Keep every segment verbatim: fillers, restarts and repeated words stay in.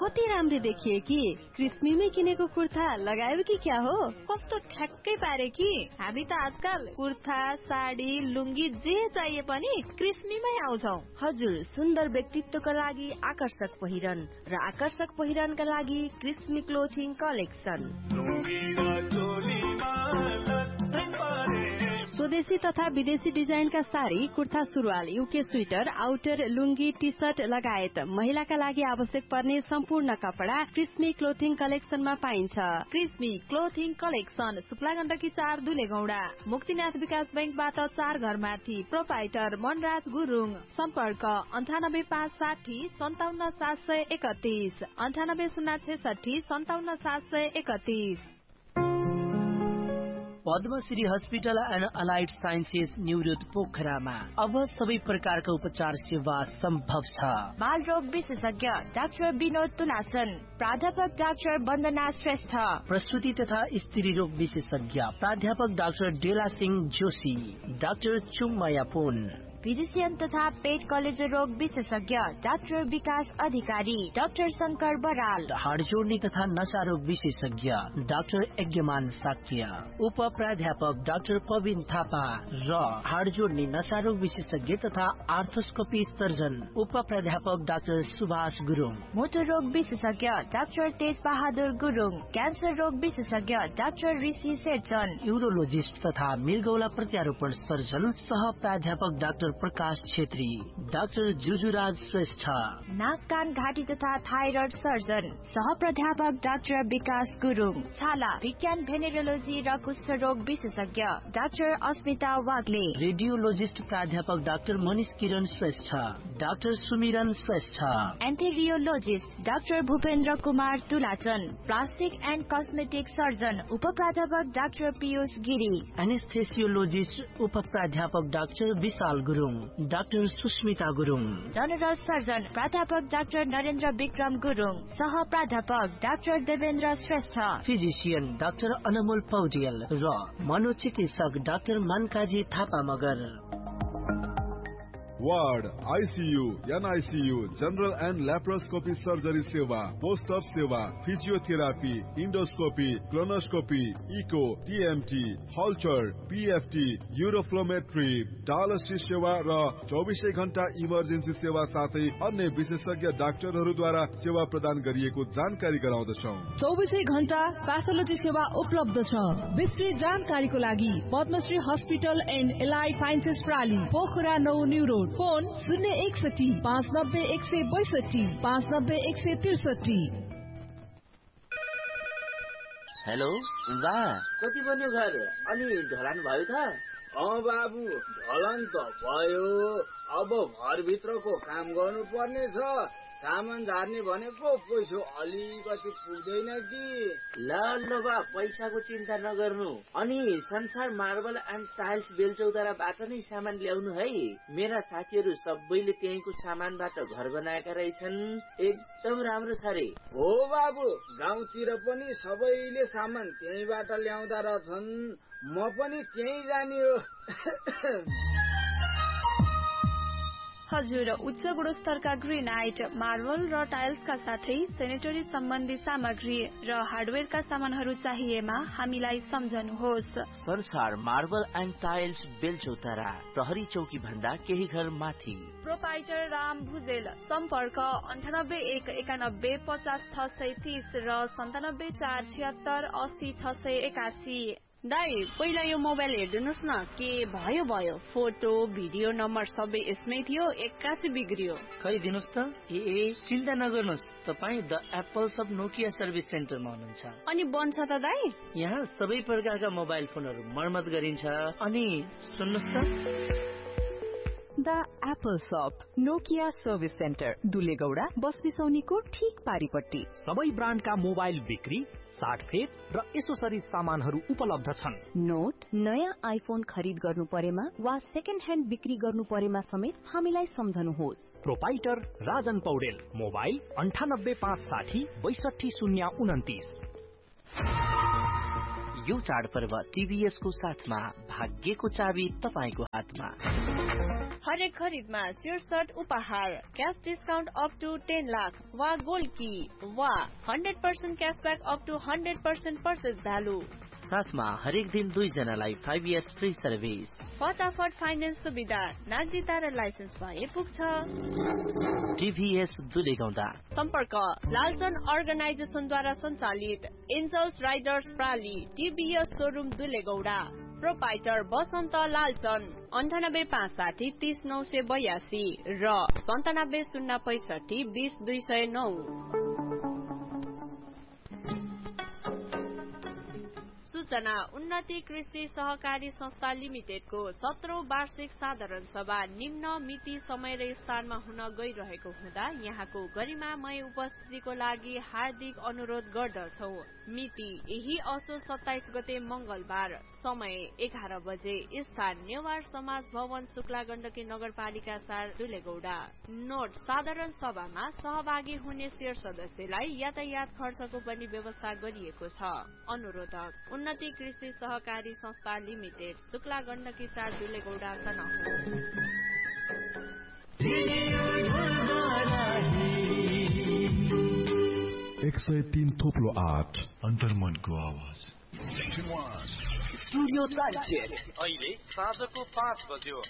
कति राम्रो देखिए कि क्रिस्मीमै किनेको कुर्ता लगायो कि क्या हो? कस्तो ठ्याक्कै पारे कि हामी त आजकल कुर्ता साडी लुङ्गी जे चाहिए पनि क्रिस्मीमै आउँछौ। हजुर, सुन्दर व्यक्तित्वका लागि आकर्षक पहिरन र आकर्षक पहिरनका लागि क्रिस्मी क्लोथिङ कलेक्सन। स्वदेशी तथा विदेशी डिजाइनका साडी, कुर्ता सुरुवाल, युके स्वेटर, आउटर, लुङ्गी, टी सर्ट लगायत महिलाका लागि आवश्यक पर्ने सम्पूर्ण कपडा क्रिस्मी क्लोथिङ कलेक्सनमा पाइन्छ। क्रिस्मी क्लोथिङ कलेक्सन शुक्ला गण्डकी चार दुलेगौडा, मुक्तिनाथ विकास बैंकबाट चार घर माथि। प्रोपाइटर मनराज गुरुङ। सम्पर्क अन्ठानब्बे पाँच साठी सन्ताउन्न सात सय एकतीस, अन्ठानब्बे शून्य छेसठी सन्ताउन्न सात सय एकतीस। Padmashri hospital and allied sciences New Road पोखरामा अब सबै प्रकारका उपचार सेवा सम्भव छ। बाल रोग विशेषज्ञ डाक्टर विनोद तुलासन, प्राध्यापक डाक्टर वन्दना श्रेष्ठ, प्रसूति तथा स्त्री रोग विशेषज्ञ प्राध्यापक डाक्टर डेला सिंह जोशी, डाक्टर चुमया पुन, फिजिशियन तथा पेट कलेजो रोग विशेषज्ञ डाक्टर विकास अधिकारी, डाक्टर शंकर बराल, हाड जोड्ने तथा नशा रोग विशेषज्ञ डाक्टर यज्ञमान साक्य, उप प्राध्यापक डाक्टर पविन थापा र हाड जोड्ने नशा रोग विशेषज्ञ तथा आर्थोस्कोपी सर्जन उप प्राध्यापक डाक्टर सुभाष गुरुङ, मोटर रोग विशेषज्ञ डाक्टर तेज बहादुर गुरुङ, क्यान्सर रोग विशेषज्ञ डाक्टर ऋषि शेरचन, यूरोलोजिस्ट तथा मृगौला प्रत्यारोपण सर्जन सह प्राध्यापक डाक्टर प्रकाश छेत्री, डाक्टर जुजुराज श्रेष्ठ, नाक कान घाँटी तथा थाइरोइड सर्जन सह प्राध्यापक डाक्टर विकास गुरुङ, छाला विज्ञान भेनेरोलोजी र कुष्ठ रोग विशेषज्ञ डाक्टर अस्मिता वाग्ले, रेडियोलोजिस्ट प्राध्यापक डाक्टर मनिष किरण श्रेष्ठ, डाक्टर सुमिरन Shrestha, एन्थेरियोलोजिस्ट doctor Bhupendra Kumar तुलाचन, plastic and cosmetic surgeon उप प्राध्यापक डाक्टर पीयूष गिरी, एनेस्थेसियोलोजिस्ट उप प्राध्यापक डाक्टर विशाल Gurung, doctor Susmita Gurung, general surgeon प्राध्यापक डाक्टर नरेन्द्र विक्रम गुरुङ, सह प्राध्यापक doctor Devendra Shrestha, physician doctor अनमोल पौडेल र मनोचिकित्सक doctor मनकाजी Thapa Magar. Ward, ICU, NICU, general and laparoscopy surgery सेवा, पोस्ट अप सेवा, physiotherapy, endoscopy, colonoscopy, eco, TMT, हल्चर, PFT, uroflowmetry, dialysis सेवा र चौबिसै घण्टा इमर्जेन्सी सेवा साथै अन्य विशेषज्ञ डाक्टरहरूद्वारा सेवा प्रदान गरिएको जानकारी गराउँदछौ। चौबिसै घण्टा प्याथोलोजी सेवा उपलब्ध छ। विस्तृत जानकारीको लागि Padmashri hospital and allied sciences प्राली, Pokhara नौ न्यू रोड। फोन शून्य एकसठी पाँच नब्बे एक सय बैसठी पाँच नब्बे एक सय त्रिसठी। हेलो बा, कति बन्यो घर? अनि ढलान भयो त? अँ बाबु, ढलान त भयो। अब घरभित्रको काम गर्नु पर्ने छ। सामान झार्ने भनेको पैसा अलिकति पुग्दैन कि। ल ल बा, पैसाको चिन्ता नगर्नु। अनि संसार मार्बल एन्ड टाइल्स बेलचौताराबाट नै सामान ल्याउनु है। मेरा साथीहरू सबैले त्यहीँको सामानबाट घर बनाएका रहेछन्। एकदम राम्रो छ रे। हो बाबु, गाउँतिर पनि सबैले सामान त्यहीँबाट ल्याउँदा रहेछन्। म पनि त्यहीँ जाने हो। हजुर, उच्च गुणस्तरका ग्रेनाइट, मार्बल र टाइल्सका साथै सेनेटरी सम्बन्धी सामग्री र हार्डवेयरका सामानहरू चाहिएमा हामीलाई सम्झनुहोस्। संसार मार्बल एन्ड टाइल्स बेलचौतारा, प्रहरी चौकी भन्दा केही घर माथि। प्रोपाइटर राम भुजेल। सम्पर्क अन्ठानब्बे एक एकानब्बे पचास छ सय तीस र सन्तानब्बे चार छिहत्तर अस्सी छ सय एकासी। दाई, पहिला यो मोबाइल हेरिदिनुहोस् न, के भयो भयो। फोटो भिडियो नम्बर सबै यसमै थियो, एक्कासी बिग्रियो। खै दिनुहोस् त। ए चिन्ता नगर्नुहोस्, तपाईँ the Apple shop Nokia service सेन्टरमा हुनुहुन्छ। अनि बन्छ त दाई? यहाँ सबै प्रकारका मोबाइल फोनहरू मर्मत गरिन्छ। अनि सुन्नुहोस् त, द एप्पल शप नोकिया सर्भिस सेन्टर, दुलेगौडा बसबिसौनीको ठीक पारिपट्टि। सबै ब्रान्डका मोबाइल बिक्री, साटफेट र एसोसरिज सामानहरू उपलब्ध छन्। नोट, नयाँ आइफोन खरिद गर्नु परेमा वा सेकेन्ड ह्यान्ड बिक्री गर्नु परेमा समेत हामीलाई सम्झनुहोस्। प्रोपाइटर राजन पौडेल, मोबाइल अन्ठानब्बे पाँच साठी बैसठी शून्य उन्तिस। यो चाडपर्व टिभीएस को साथमा, भाग्यको चाबी तपाईको हातमा। हरेक खरिदमा शीर्षक उपहार, cash discount up to ten lakh वा गोल्ड की वा hundred percent cashback up two hundred percent purchase value. साथमा हरेक दिन दुईजनालाई फाइभ इयर्स फ्री सर्भिस। फटाफट फाइनेन्स सुविधा, नागरिकता र लाइसेन्स भए पुग्छ। टिभीएस दुलेगौंडा। सम्पर्क लालचन अर्गनाइजेसनद्वारा सञ्चालित angels Riders प्राली, TVS showroom दुलेगौडा। Proprietor बसन्त लालचन, अन्ठानब्बे पाँच साठी तीस नौ सय बयासी र सन्तानब्बे शून्य पैसठी बीस दुई सय नौ। सूचना उन्नति कृषि सहकारी संस्था लिमिटेडको सत्रौं वार्षिक साधारण सभा निम्न मिति समय र स्थानमा हुन गइरहेको हुँदा यहाँको गरिमामय उपस्थितिको लागि हार्दिक अनुरोध गर्दछौ। मिति यही असोज सत्ताइस गते मंगलबार, समय एघार बजे, स्थान नेवार समाज भवन, शुक्ला गण्डकी नगरपालिका चार दुलेगौडा। नोट, साधारण सभामा सहभागी हुने शेर सदस्यलाई यातायात खर्चको पनि व्यवस्था गरिएको छ। अनुरोधक उन्नति कृषि सहकारी संस्था लिमिटेड, शुक्ला गण्डकी चार दुलेगौडा तनहुँ। एक सय तीन थोप्लो आठ अन्तर्मनको आवाज। स्टुडियो टाइम चेक अहिले साँझको पाँच बज्यो।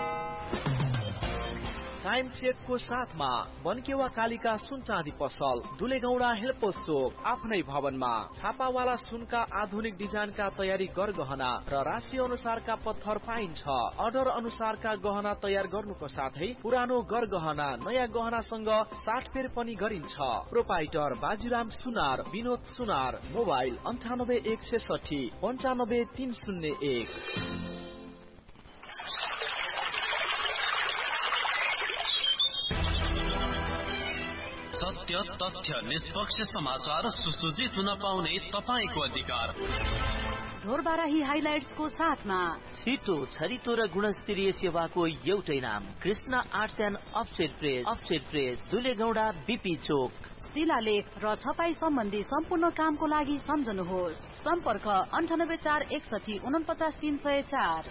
टाइम चेकको साथमा बनकेवा कालिका सुन चाँदी पसल, दुलेगौडा हेल्पोस चोक, आफ्नै भवनमा छापावाला सुनका आधुनिक डिजाइनका तयारी गरगहना र राशि अनुसारका पत्थर पाइन्छ। अर्डर अनुसारका गहना तयार गर्नुको साथै पुरानो गरगहना नयाँ गहनासँग साटफेर पनि गरिन्छ। प्रोपाइटर बाजीराम सुनार, विनोद सुनार। मोबाइल अन्ठानब्बे एक छेसठी पन्चानब्बे तीन शून्य एक। सत्य, तथ्य, निष्पक्ष समाचार सुसूचित हुन पाउने तपाईको अधिकार। ढोरबाराही हाइलाइट्सको साथमा छिटो, छरितो र गुणस्तरीय सेवाको एउटै नाम, Krishna arts and offset press. Offset press, दुलेगौडा, BP चोक। शिलालेख र छपाई सम्बन्धी सम्पूर्ण कामको लागि सम्झनुहोस्। सम्पर्क अन्ठानब्बे चार एकसठी उनपचास तीन सय चार।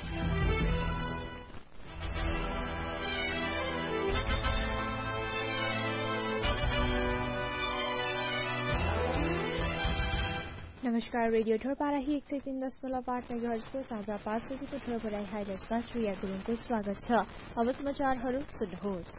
नमस्कार, रेडियो ढोरबाराही एक सय तीन दशमलव आठ मेगाहर्जको साँझ पाँच बजेको ढोरबाराही हाइलाइट्समा श्रेया गुरुङको स्वागत छ। अब समाचारहरू सुन्नुहोस्।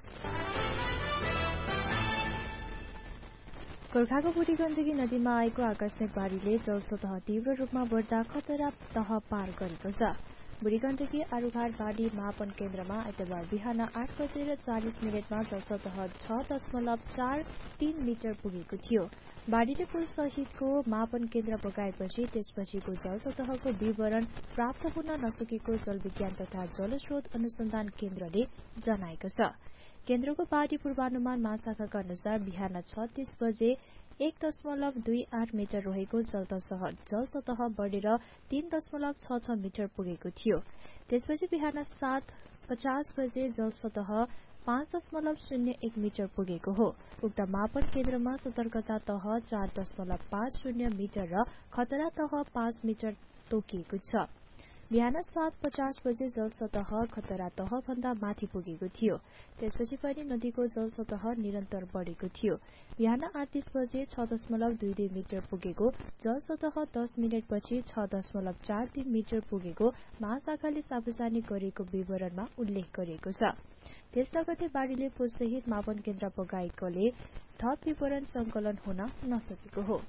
गोर्खाको बुढी गण्डकी नदीमा आएको आकस्मिक बाढीले जलसतह तीव्र रूपमा बढ्दा खतरा तह पार गरेको छ। बुढी गण्डकी आरुघाट बाढी मापन केन्द्रमा आइतबार बिहान आठ बजेर चालिस मिनटमा जलसतह छ दशमलव चार तीन मिटर पुगेको थियो। बाढीले पुल सहितको मापन केन्द्र बगाएपछि त्यसपछिको जलसतहको विवरण प्राप्त हुन नसकेको जलविज्ञान तथा जलस्रोत अनुसन्धान केन्द्रले जनाएको छ। केन्द्रको बाढी पूर्वानुमान महाशाखाका अनुसार बिहान छत्तीस बजे एक दशमलव दुई आठ मिटर रहेको जलसतह बढेर तीन दशमलव छ छ मिटर पुगेको थियो। त्यसपछि बिहान सात पचास बजे जलसतह पाँच दशमलव शून्य एक मिटर पुगेको हो। उक्त मापन केन्द्रमा सतर्कता तह चार दशमलव पाँच शून्य मिटर र खतरा तह पाँच मिटर तोकिएको छ। बिहान सात पचास बजे जलसतह खतरा तह भन्दा माथि पुगेको थियो। त्यसपछि पनि नदीको जलसतह निरन्तर बढेको थियो। बिहान आठ तीस बजे छ दशमलव दुई दुई मिटर पुगेको जलसतह दस मिनटपछि छ दशमलव चार तीन मिटर पुगेको महाशाखाले सार्वजनिक गरेको विवरणमा उल्लेख गरिएको छ। त्यस लगतै बाढीले पुलसहित मापन केन्द्र बगाएकोले थप विवरण संकलन हुन नसकेको हो।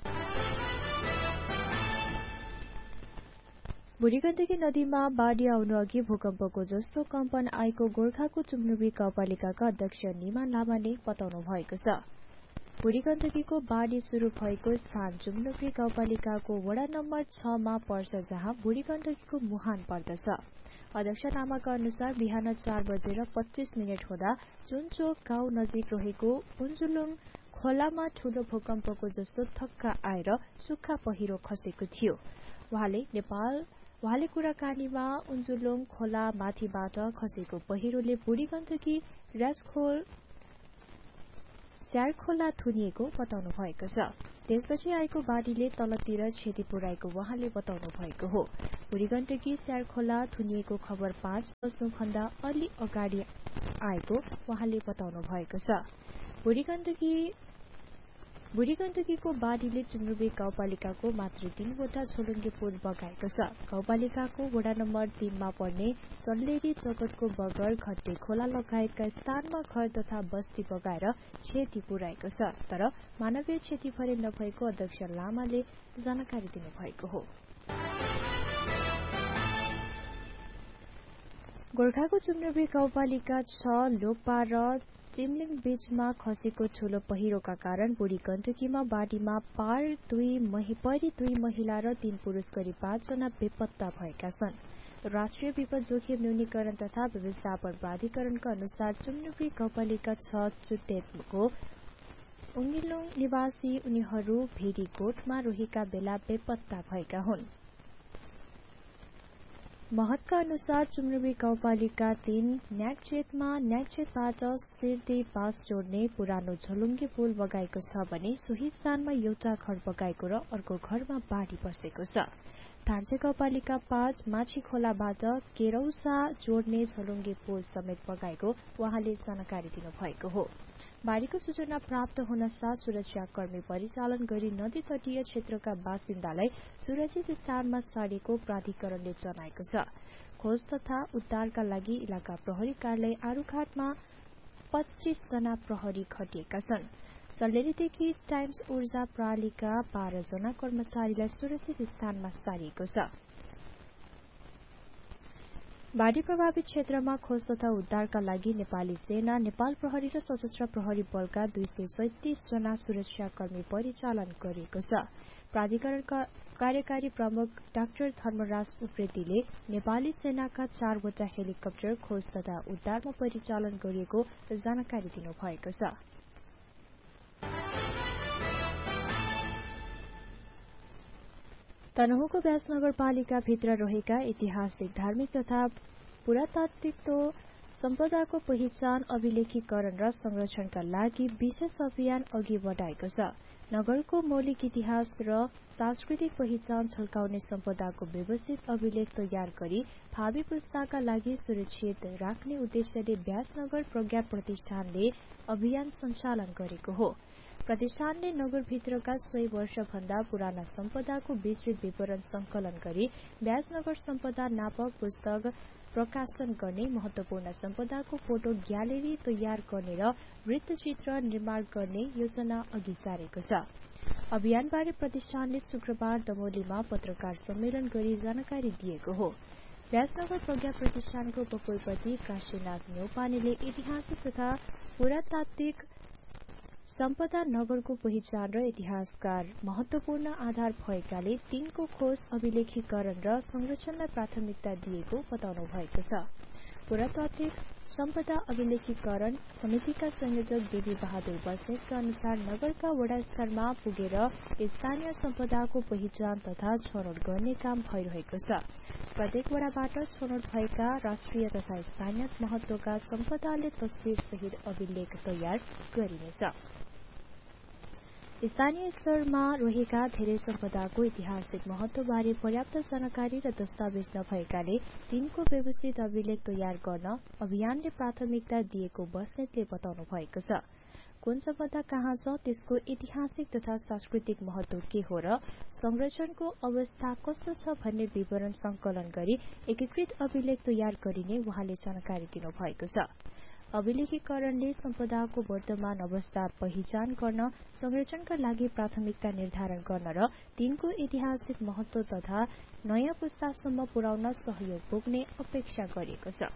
बुढी गण्डकी नदीमा बाढी आउनु अघि भूकम्पको जस्तो कम्पन आएको गोर्खाको चुम्नुबी गाउँपालिकाका अध्यक्ष निमा लामाले बताउनु भएको छ। बुढी गण्डकीको बाढी शुरू भएको स्थान चुम्नुबी गाउँपालिकाको वडा नम्बर छ मा पर्छ, जहाँ बुढी गण्डकीको मुहान पर्दछ। अध्यक्ष लामाका अनुसार बिहान चार बजेर पच्चीस मिनट हुँदा चुनचोक गाउँ नजिक रहेको उन्जुलुङ खोलामा ठूलो भूकम्पको जस्तो थक्का आएर सुक्खा पहिरो खसेको थियो। उहाँले नेपाल उहाँले कुराकानीमा उन्जुलुङ खोला माथिबाट खसेको पहिरोले बुढी गण्डकी राजखोल स्यार खोला थुनिएको बताउनु भएको छ। त्यसपछि आएको बाढीले तलतिर क्षति पुर्याएको उहाँले बताउनु भएको हो। बुढी गण्डकी स्यार खोला थुनिएको खबर पाँच बज्नुभन्दा अलि अगाडि आएको उहाँले बताउनु भएको छ। बुढी गण्डकी बुढी गण्डकीको बाढीले चुम्रुबे गाउँपालिकाको मात्र तीनवटा झोलुङ्गे पुल बगाएको छ। गाउँपालिकाको वडा नम्बर तीनमा पर्ने सल्लेरी जगतको बगर घट्टे खोला लगायतका स्थानमा घर तथा बस्ती बगाएर क्षति पुर्याएको छ, तर मानवीय क्षति भने नभएको अध्यक्ष लामाले जानकारी दिनुभएको हो। गोर्खाको चुम्रुबे गाउँपालिका छ लोकपा र चिमलिङ बीचमा खसेको ठूलो पहिरोका कारण बुढी गण्डकीमा बाढीमा पार दुई मही परि दुई महिला र तीन पुरुष गरी पाँचजना बेपत्ता भएका छन्। राष्ट्रिय विपद जोखिम न्यूनीकरण तथा व्यवस्थापन प्राधिकरणका अनुसार चुम्रुबे गाउँपालिका छ चुटेको उङ्गिलुङ निवासी उनीहरू भेडीगोठमा रहेका बेला बेपत्ता भएका हुन्। महतका अनुसार चुम्रुबे गाउँपालिका तीन न्याकचेतमा न्याकचेतबाट सिर्दी बास जोड्ने पुरानो झोलुङ्गे पुल बगाएको छ भने सोही स्थानमा एउटा घर बगाएको र अर्को घरमा बाढी पसेको छ। धार्जे गाउँपालिका पाँच माछी खोलाबाट केरौसा जोड्ने झोलुङ्गे पुल समेत बगाएको उहाँले जानकारी दिनुभएको हो। बाढीको सूचना प्राप्त हुन साथ सुरक्षाकर्मी परिचालन गरी नदी तटीय क्षेत्रका बासिन्दालाई सुरक्षित स्थानमा सारेको प्राधिकरणले जनाएको छ। खोज तथा उद्धारका लागि इलाका प्रहरी कार्यालय आरुघाटमा पच्चीस जना प्रहरी खटिएका छन्। सल्लेरीदेखि टाइम्स ऊर्जा प्रणालीका बाह्र जना कर्मचारीलाई सुरक्षित स्थानमा सारिएको छ। बाढी प्रभावित क्षेत्रमा खोज तथा उद्धारका लागि नेपाली सेना, नेपाल प्रहरी र सशस्त्र प्रहरी बलका दुई सय सैतिस जना सुरक्षाकर्मी परिचालन गरिएको छ। प्राधिकरणका कार्यकारी प्रमुख डाक्टर धर्मराज उप्रेतीले नेपाली सेनाका चारवटा हेलिकप्टर खोज तथा उद्धारमा परिचालन गरिएको जानकारी दिनुभएको छ। तनहुँको व्यास नगरपालिका भित्र रहेका ऐतिहासिक धार्मिक तथा पुरातात्विक सम्पदाको पहिचान अभिलेखीकरण र संरक्षणका लागि विशेष अभियान अघि बढाएको छ। नगरको मौलिक इतिहास र सांस्कृतिक पहिचान झल्काउने सम्पदाको व्यवस्थित अभिलेख तयार गरी भावी पुस्ताका लागि सुरक्षित राख्ने उद्देश्यले व्यासनगर प्रज्ञा प्रतिष्ठानले अभियान सञ्चालन गरेको हो। प्रतिष्ठानले नगरभित्रका सय वर्ष भन्दा पुराना सम्पदाको विस्तृत विवरण संकलन गरी व्यासनगर सम्पदा नापक पुस्तक प्रकाशन गर्ने, महत्वपूर्ण सम्पदाको फोटो ग्यालेरी तयार गर्ने र वृत्तचित्र निर्माण गर्ने योजना अघि सारेको छ। अभियानबारे प्रतिष्ठानले शुक्रबार दमोलीमा पत्रकार सम्मेलन गरी जानकारी दिएको हो। व्यासनगर प्रज्ञा प्रतिष्ठानको उपकुलपति काशीनाथ न्यौपानेले ऐतिहासिक तथा पुरातात्विक सम्पदा नगरको पहिचान र इतिहासकार महत्वपूर्ण आधार भएकाले तिनको खोज अभिलेखीकरण र संरक्षणलाई प्राथमिकता दिएको बताउनु भएको छ। पुरातात्विक सम्पदा अभिलेखीकरण समितिका संयोजक देवी बहादुर बस्नेतका अनुसार नगरका वडा स्तरमा पुगेर स्थानीय सम्पदाको पहिचान तथा छनौट गर्ने काम भइरहेको छ। प्रत्येक वडाबाट छनौट भएका राष्ट्रिय तथा स्थानीय महत्वका सम्पदाले तस्विर सहित अभिलेख तयार गरिनेछ। स्थानीय स्तरमा रहेका धेरै सम्पदाको ऐतिहासिक महत्वबारे पर्याप्त जानकारी र दस्तावेज नभएकाले तिनको व्यवस्थित अभिलेख तयार गर्न अभियानले प्राथमिकता दिएको बस्नेतले बताउनु भएको छ। कुन सम्पदा कहाँ छ, त्यसको ऐतिहासिक तथा सांस्कृतिक महत्व के हो र संरक्षणको अवस्था कस्तो छ भन्ने विवरण संकलन गरी एकीकृत अभिलेख तयार गरिने उहाँले जानकारी दिनुभएको छ। अभिलेखीकरणले सम्पदाको वर्तमान अवस्था पहिचान गर्न, संरक्षणका लागि प्राथमिकता निर्धारण गर्न र तिनको ऐतिहासिक महत्व तथा नयाँ पुस्तासम्म पुर्याउन सहयोग पुग्ने अपेक्षा गरिएको छ।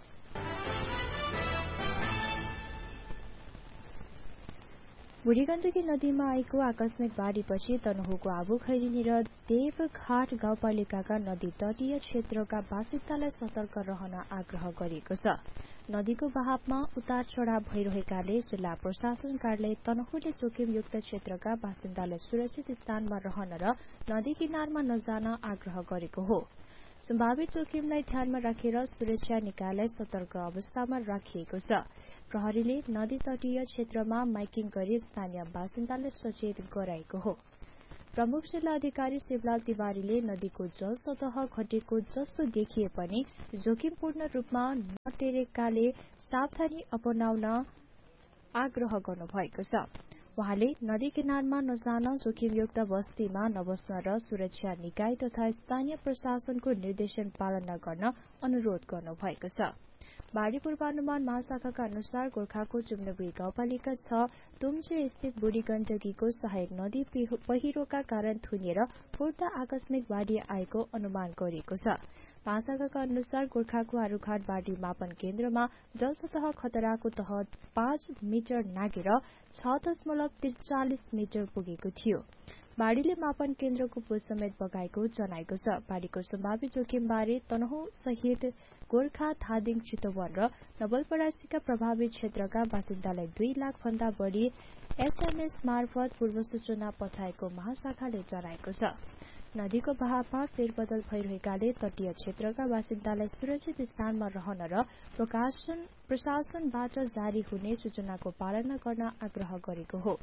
बुढी गण्डकी नदीमा आएको आकस्मिक बाढीपछि तनहुँको आबुखैरिनी र देवघाट गाउँपालिकाका नदी तटीय क्षेत्रका बासिन्दालाई सतर्क रहन आग्रह गरिएको छ। नदीको बहावमा उतार चढ़ाव भइरहेकाले जिल्ला प्रशासन कार्यालय तनहुँले जोखिमयुक्त क्षेत्रका बासिन्दालाई सुरक्षित स्थानमा रहन र नदी किनारमा नजान आग्रह गरेको हो। सम्भावित जोखिमलाई ध्यानमा राखेर सुरक्षा निकायलाई सतर्क अवस्थामा राखिएको छ। प्रहरीले नदी तटीय क्षेत्रमा माइकिङ गरी स्थानीय बासिन्दालाई सचेत गराएको हो। प्रमुख जिल्ला अधिकारी शिवलाल तिवारीले नदीको जल सतह घटेको जस्तो देखिए पनि जोखिमपूर्ण रूपमा नटेरेकाले सावधानी अपनाउन आग्रह गर्नुभएको छ। वहाँले नदी किनारमा नजान, जोखिमयुक्त बस्तीमा नबस्न र सुरक्षा निकाय तथा स्थानीय प्रशासनको निर्देशन पालना गर्न अनुरोध गर्नुभएको छ। बाढ़ी पूर्वानुमान महाशाखाका अनुसार गोर्खाको चुम्नेबुढी गाउँपालिका छ तुम्चे स्थित बुढी गण्डकीको सहायक नदी पहिरोका कारण थुनिएर फुर्ता आकस्मिक बाढ़ी आएको अनुमान गरिएको छ। महाशाखाका अनुसार गोर्खाको आरुघाट बाढ़ी मापन केन्द्रमा जलसतह खतराको तह पाँच मिटर नागेर छ दशमलव त्रिचालिस मिटर पुगेको थियो। बाढ़ीले मापन केन्द्रको पुल समेत बगाएको जनाएको छ। बाढ़ीको सम्भावित जोखिम बारे तनहुँ सहित गोर्खा, धादिङ, चितवन र नवलपरासीका प्रभावित क्षेत्रका बासिन्दालाई दुई लाख भन्दा बढ़ी एसएमएस मार्फत पूर्व सूचना पठाएको महाशाखाले जनाएको छ। नदीको बहावमा फेरबदल भइरहेकाले तटीय क्षेत्रका बासिन्दालाई सुरक्षित स्थानमा रहन र प्रकाशन प्रशासनबाट जारी हुने सूचनाको पालना गर्न आग्रह गरेको हो।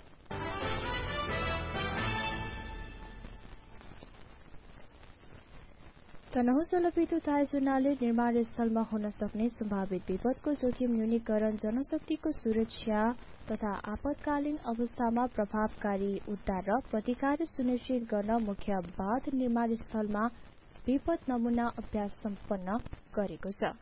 तनहुँ जलविद्युत आयोजनाले निर्माण स्थलमा हुन सक्ने सम्भावित विपदको जोखिम न्यूनीकरण, जनशक्तिको सुरक्षा तथा आपतकालीन अवस्थामा प्रभावकारी उद्धार र प्रतिकार सुनिश्चित गर्न मुख्य बाँध निर्माण स्थलमा विपद नमूना अभ्यास सम्पन्न गरेको छ।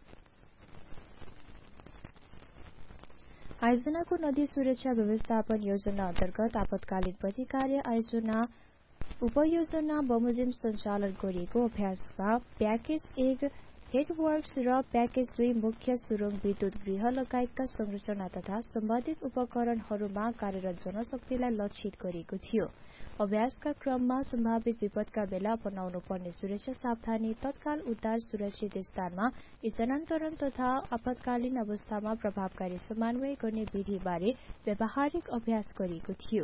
आयोजनाको नदी सुरक्षा व्यवस्थापन योजना अन्तर्गत आपतकालीन प्रतिकार आयोजना उपयोजना बमोजिम सञ्चालन गरिएको अभ्यासमा प्याकेज एक हेडवर्क्स र प्याकेज दुई मुख्य सुरुङ विद्युत गृह लगायतका संरचना तथा सम्बन्धित उपकरणहरूमा कार्यरत जनशक्तिलाई लक्षित गरिएको थियो। अभ्यासका क्रममा सम्भावित विपदका बेला अपनाउनु पर्ने सुरक्षा सावधानी, तत्काल उद्धार, सुरक्षित स्थानमा स्थानान्तरण तथा आपतकालीन अवस्थामा प्रभावकारी समन्वय गर्ने विधिबारे व्यावहारिक अभ्यास गरिएको थियो।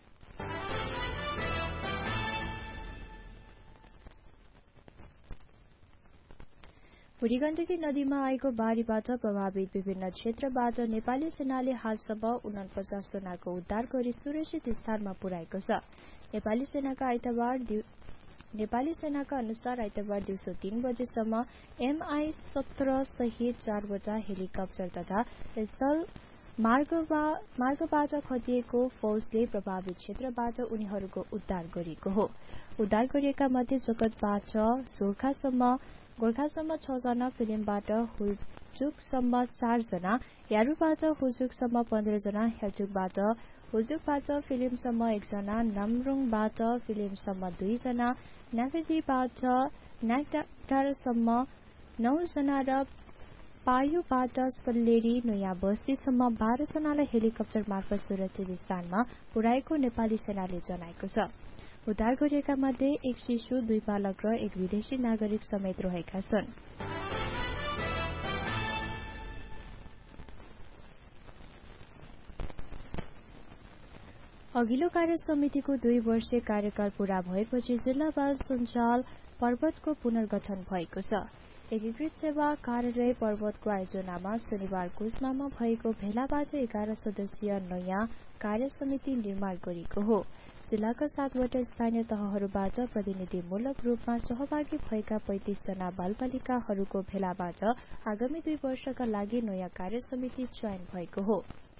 बुढी गण्डकी नदीमा आएको बाढ़ीबाट प्रभावित विभिन्न क्षेत्रबाट नेपाली सेनाले हालसम्म उनपचास जनाको उद्धार गरी सुरक्षित स्थानमा पुर्याएको छ। नेपाली सेनाका आइतबार नेपाली सेनाका अनुसार आइतबार दिउँसो तीन बजेसम्म एमआई सत्र सहित चारवटा हेलिकप्टर तथा स्थल मार्गबाट खटिएको फौजले प्रभावित क्षेत्रबाट उनीहरूको उद्धार गरेको हो। उद्धार गरिएका मध्ये जगतबाट जोर्खासम्म गोर्खासम्म छ जना, फिल्मबाट हुजुकसम्म चार जना, यारूबाट हुजुकसम्म पन्ध्र जना, हेलचुकबाट हुजुकबाट फिल्मसम्म एकजना, नामरुङबाट फिल्मसम्म दुई जना, नागेदीबाट नागडाँडासम्म नौ जना र पायुबाट सल्लेरी नयाँ बस्तीसम्म बाह्र जनालाई हेलिकप्टर मार्फत सुरक्षित स्थानमा पुर्याएको नेपाली सेनाले जनाएको छ। उद्धार गरिएका मध्ये एक शिशु, दुई बालक र एक विदेशी नागरिक समेत रहेका छन्। अघिल्लो कार्य समितिको दुई वर्षीय कार्यकाल पूरा भएपछि जिल्ला बाल सञ्जाल पर्वतको पुनर्गठन भएको छ। एकीकृत सेवा कार्यालय पर्वतको आयोजनामा शनिबार कुस्मामा भएको भेलाबाट एघार सदस्यीय नयाँ कार्य समिति निर्माण गरिएको हो। जिल्लाका सातवटा स्थानीय तहहरूबाट प्रतिनिधिमूलक रूपमा सहभागी भएका पैंतिस जना बालबालिकाहरूको भेलाबाट आगामी दुई वर्षका लागि नयाँ कार्य समिति चयन भएको हो।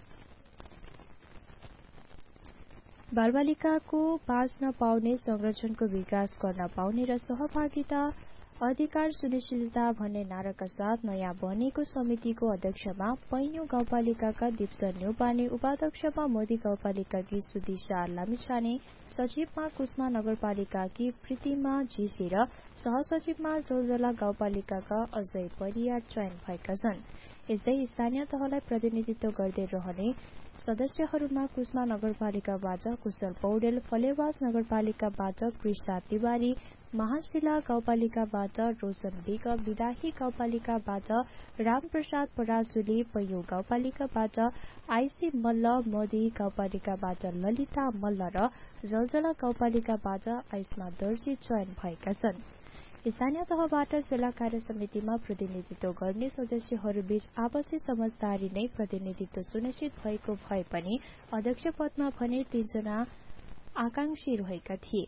बालबालिकाको बाँच्न पाउने, संरक्षणको विकास गर्न पाउने र सहभागिता अधिकार सुनिश्चितता भन्ने नाराका साथ नयाँ बनेको समितिको अध्यक्षमा पैन्यू गाउँपालिकाका दीपसन न्यौपाने, उपाध्यक्षमा मोदी गाउँपालिकाकी सुदिशा लामिछाने, सचिवमा कुस्मा नगरपालिकाकी प्रीतिमा जीसी र सहसचिवमा जोलजला गाउँपालिकाका अजय परियार चयन भएका छन्। यस्तै स्थानीय तहलाई प्रतिनिधित्व गर्दै रहने सदस्यहरूमा कुस्मा नगरपालिकाबाट कुशल पौडेल, फलेवास नगरपालिकाबाट कृष्णा तिवारी, महाजिल्ला गाउँपालिकाबाट रोशन विग, विदाही गाउँपालिकाबाट रामप्रसाद पराजुली, पैयौ गाउँपालिकाबाट आइसी मल्ल, मोदी गाउँपालिकाबाट ललिता मल्ल र जलजला गाउँपालिकाबाट आयुष्मा दर्जी चयन भएका छन्। स्थानीय तहबाट जिल्ला कार्य समितिमा प्रतिनिधित्व गर्ने सदस्यहरूबीच आपसी समझदारी नै प्रतिनिधित्व सुनिश्चित भएको भए पनि अध्यक्ष पदमा भने तीनजना आकांक्षी रहेका थिए।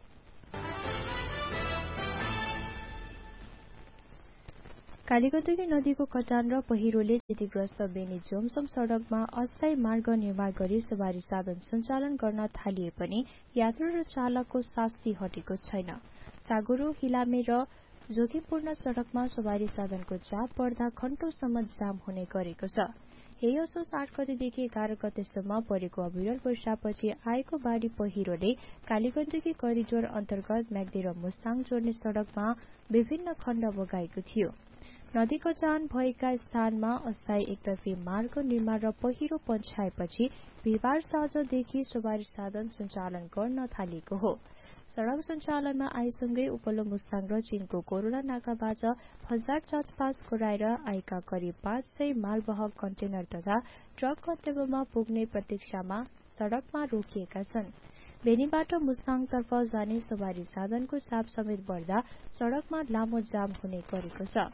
कालीगण्डकी नदीको कटान र पहिरोले क्षतिग्रस्त बेनी जोमसम सड़कमा अस्थायी मार्ग निर्माण गरी सवारी साधन सञ्चालन गर्न थालिए पनि यात्रु र चालकको शास्ति हटेको छैन। सागुरो हिलामे र जोखिमपूर्ण सड़कमा सवारी साधनको चाप बढ्दा घण्टौसम्म जाम हुने गरेको छ। यही असोज आठ गतेदेखि एघार गतेसम्म परेको अविरल वर्षापछि आएको बाढ़ी पहिरोले कालीगण्डकी करिडोर अन्तर्गत म्याग्दी र मुस्ताङ जोड्ने सड़कमा विभिन्न खण्ड बगाएको थियो। नदी कटान भएका स्थानमा अस्थायी एकतर्फी मार्ग निर्माण र पहिरो पन्छाएपछि बिहिबार साँझदेखि सवारी साधन सञ्चालन गर्न थालिएको हो। सड़क सञ्चालनमा आएसँगै उपल्लो मुस्ताङ र चीनको कोरोना नाकाबाट फौजदार जाँचपास गराएर आएका करिब पाँच सय मालवाहक कन्टेनर तथा ट्रक गन्तव्यमा पुग्ने प्रतीक्षामा सड़कमा रोकिएका छन्। बेनीबाट मुस्ताङतर्फ जाने सवारी साधनको चाप समेत बढ्दा सड़कमा लामो जाम हुने गरेको छ।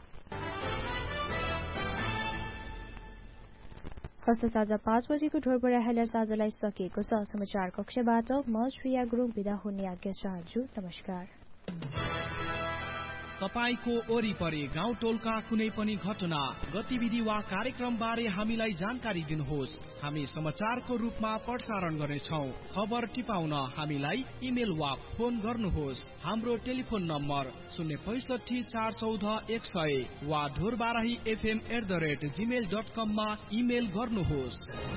हस्त साँझ पाँच बजेको ढोरबडा हेलेर साँझलाई सकिएको छ। समाचार कक्षबाट म श्रेया गुरुङ बिदा हुने आज्ञा चाहन्छु। नमस्कार। तपाईको वरिपरि गाउँ टोलका कुनै पनि घटना गतिविधि वा कार्यक्रम बारे हामीलाई जानकारी दिनुहोस्। हामी समाचारको रूपमा प्रसारण गर्नेछौँ। खबर टिपाउन हामीलाई इमेल वा फोन गर्नुहोस्। हाम्रो टेलिफोन नम्बर शून्य पैसठी चार चौध एक सय वा Dhorbarahi FM at the rate Gmail dot कममा इमेल गर्नुहोस्।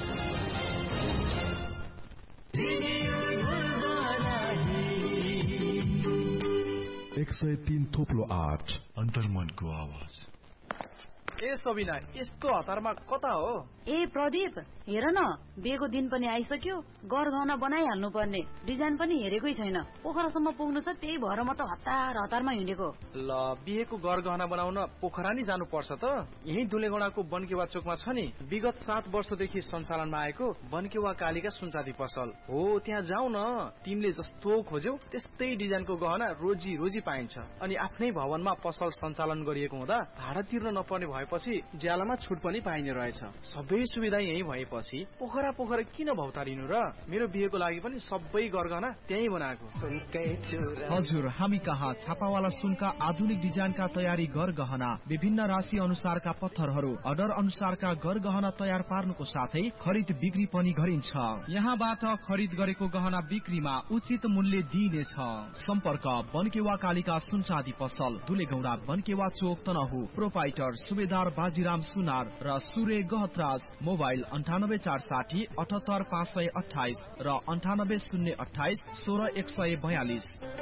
एक सय तीन थोप्लो आठ अन्तर्मनको आवाज। ए सबिना, यस्तो हतारमा कता हो? ए प्रदीप, हेर न, बिहेको दिन पनि आइसक्यो। गरगहना बनाइहाल्नु पर्ने, डिजाइन पनि हेरेकै छैन। पोखरासम्म पुग्नु छ, त्यही भएर म त हतार हतारमा हिँडेको। ल, बिहेको गरगहना बनाउन पोखरा नि जानु पर्छ त। यही दुलेगौडाको बनकेवा चोकमा छ नि, विगत सात वर्षदेखि सञ्चालनमा आएको बनकेवा कालिका सुनचाँदी पसल हो। त्यहाँ जाऊ न, तिमीले जस्तो खोज्यौ त्यस्तै डिजाइनको गहना रोजी रोजी पाइन्छ। अनि आफ्नै भवनमा पसल सञ्चालन गरिएको हुँदा भाडा तिर्न नपर्ने भएपछि ज्यालामा छुट पनि पाइने रहेछ। सबै सुविधा यही भएपछि पोखरा पोखरा किन भौतारिनु र? मेरो बिहेको लागि पनि सबै गरगहना त्यही बनाएको। हजुर, हामी कहाँ छापावाला सुनका आधुनिक डिजाइनका तयारी गरगहना, विभिन्न राशि अनुसारका पत्थरहरू, अर्डर अनुसारका गरगहना तयार पार्नुको साथै खरिद बिक्री पनि गरिन्छ। यहाँबाट खरिद गरेको गहना बिक्रीमा उचित मूल्य दिइनेछ। सम्पर्क बनकेवा कालिका सुनचाँदी पसल, दुलेगौडा, बनकेवा चोक, तनहु। प्रोपाइटर सुबेदार बाजीराम सुनार र सुरे गहतराज। मोबाइल अन्ठानब्बे चार साठी अठहत्तर पाँच सय अठाइस र अन्ठानब्बे शून्य अठाइस सोह्र एक सय बयालिस।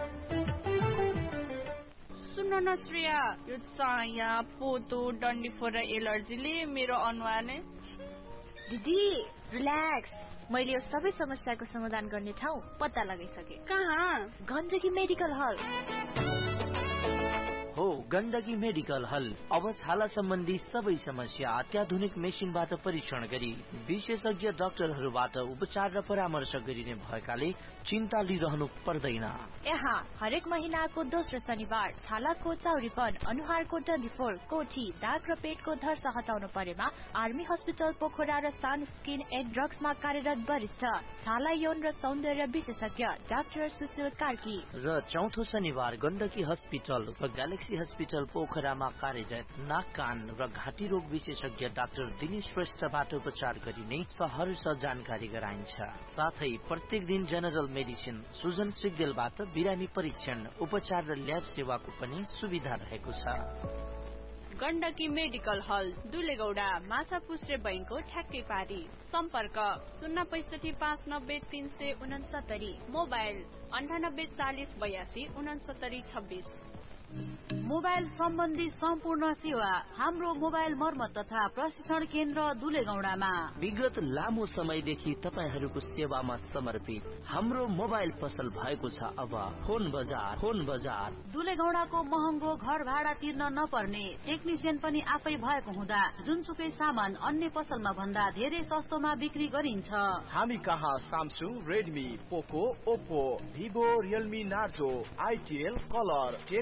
सुन न श्रेया, यो चाया पोतो डन्डीफोर र एलर्जीले मेरो अनुहार नै। दिदी रिल्याक्स, मैले यो सबै समस्याको समाधान गर्ने ठाउँ पत्ता लगाइसके। कहाँ? गण्डकी मेडिकल हल हो। गण्डकी मेडिकल हल अब छाला सम्बन्धी सबै समस्या अत्याधुनिक मेसिनबाट परीक्षण गरी विशेषज्ञ डाक्टरहरूबाट उपचार र परामर्श गरिने भएकाले चिन्ता लिइरहनु पर्दैन। यहाँ हरेक महिनाको दोस्रो शनिबार छालाको चाउरीपन, अनुहारको डन्डीफोर, कोठी, दाग र पेटको धर्सा हटाउनु परेमा आर्मी हस्पिटल पोखरा र सान स्किन एन्ड ड्रग्समा कार्यरत वरिष्ठ छाला यौन र सौन्दर्य विशेषज्ञ डाक्टर सुशील कार्की। र चौथो शनिबार गण्डकी हस्पिटल र ग्यालेक्सी हस्पिटल पोखरामा कार्यरत नाक, कान र घाँटी रोग विशेषज्ञ डाक्टर दिनेश श्रेष्ठबाट उपचार गरिने सहरर्ष जानकारी गराइन्छ। साथै प्रत्येक दिन जेनरल मेडिसिन सुजन सिग्देलबाट बिरामी परीक्षण, उपचार र ल्याब सेवाको पनि सुविधा रहेको छ। गण्डकी मेडिकल हल, दुलेगौडा, माछापुष्टे बैंकको ठ्याक्कै पारी। सम्पर्क शून्य पैसठी पाँच नब्बे तीन सय उनसत्तरी। मोबाइल अन्ठानब्बे चालिस बयासी उनसत्तरी छब्बिस। मोबाइल सम्बन्धी सम्पूर्ण सेवा हाम्रो मोबाइल मर्मत तथा प्रशिक्षण केन्द्र दुलेगौडामा। विगत लामो समयदेखि तपाईहरूको सेवामा समर्पित हाम्रो मोबाइल पसल भएको छ अब फोन बजार। फोन बजार दुलेगौडाको महँगो घर भाडा तिर्न नपर्ने, टेक्निसियन पनि आफै भएको हुँदा जुनसुकै सामान अन्य पसलमा भन्दा धेरै सस्तोमा बिक्री गरिन्छ। हामी कहाँ सामसुङ, रेडमी, पोको, Oppo, Vivo, Realme, Narzo, आइटिएल, colour, Tecno,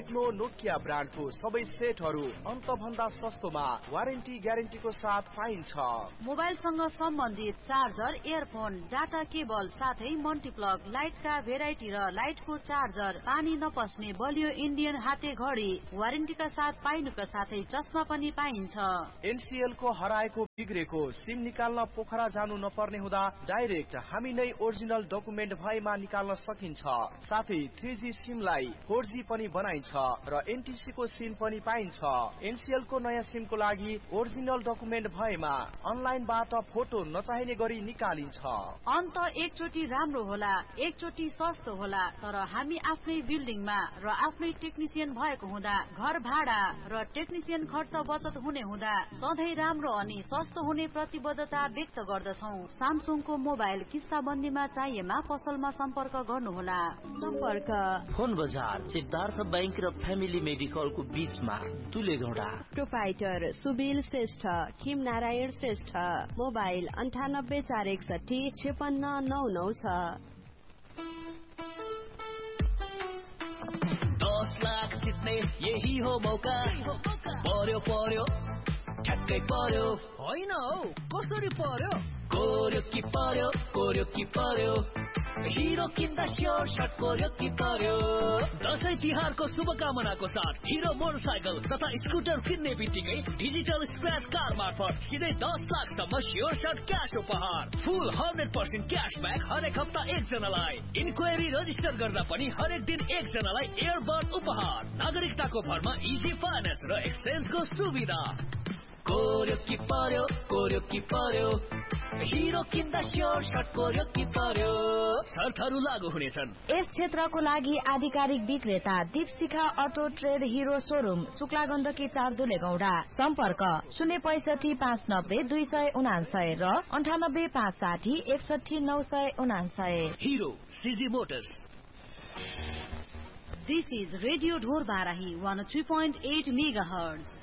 Nokia ब्रान्डको सबै सेटहरू अन्त भन्दा सस्तोमा वारेन्टी ग्यारेन्टीको साथ पाइन्छ। मोबाइलसँग सम्बन्धित चार्जर, इयरफोन, डाटा केबल साथै मल्टिप्लग, लाइटका भेराइटी र लाइटको चार्जर, पानी नपस्ने बलियो इन्डियन हाते घडी वारेन्टीका साथ पाइनुका साथै चस्मा पनि पाइन्छ। एनसीएल को हराएको बिग्रेको सिम निकाल्न पोखरा जानु नपर्ने हुँदा डाइरेक्ट हामी नै ओरिजिनल डकुमेन्ट भएमा निकाल्न सकिन्छ। साथै थ्री जी सिमलाई फोर जी पनि बनाइन्छ र एनटीसी को सिम पनि पाइन्छ। एनसीएल को नयाँ सिमको लागि ओरिजिनल डकुमेन्ट भएमा अनलाइनबाट फोटो नचाहिने गरी निकालिन्छ। अन्त एकचोटि राम्रो होला, एकचोटि सस्तो होला, तर हामी आफ्नै बिल्डिङमा र आफ्नै टेक्निसियन भएको हुँदा घर भाडा र टेक्निसियन खर्च बचत हुने हुँदा सधैँ राम्रो अनि सस्तो हुने प्रतिबद्धता व्यक्त गर्दछौ। सामसुङको मोबाइल किस्ताबन्दीमा चाहिएमा पसलमा सम्पर्क गर्नुहोला। सम्पर्क फोन बजार सिद्धार्थ बैंक र फ्यामिली मेडिकलको बीचमा दुलेगौडा। प्रोपाइटर सुबिल श्रेष्ठ, खिम नारायण श्रेष्ठ, मोबाइल अन्ठानब्बे चार एकसठी छेपन्न नौ नौ छ। दस लाख जित्ने यही हो मौका, पर्यो पर्यो ठ्याक्कै पर्यो, होइन हौ कसरी पर्यो, कोर्यो कि पर्यो, कोर्यो कि पर्यो, हिरो किन्दा स्योर सर्ट कोर्यो कि पर्यो। दसैँ तिहारको शुभकामनाको साथ हिरो मोटरसाइकल तथा स्कुटर किन्ने बित्तिकै डिजिटल स्क्रैच कार्ड मार्फत सिधै दस लाखसम्म स्योर सर्ट क्यास उपहार, फुल हन्ड्रेड पर्सेन्ट क्यासब्याक हरेक हप्ता एकजनालाई, इन्क्वायरी रजिस्टर गर्दा पनि हरेक दिन एकजनालाई एयरबड उपहार, नागरिकताको भरमा इजी फाइनेन्स र एक्सचेन्जको सुविधा। कोर्यो कि पर्यो, कोर्यो कि पर्यो, हिरो किन्दा स्योर सर्ट कोर्यो कि पर्यो, शर्तहरू लागू हुनेछन्। यस क्षेत्रको लागि आधिकारिक विक्रेता Deepshikha auto trade hero showroom, Shukla Gandaki चार दुलेगौडा। सम्पर्क शून्य पैसठी पाँच नब्बे दुई सय उनासय र अन्ठानब्बे पाँच साठी एकसठी नौ सय उनासय। Hero CG Motors. This is radio ढोर Barahi one three point at mega hertz.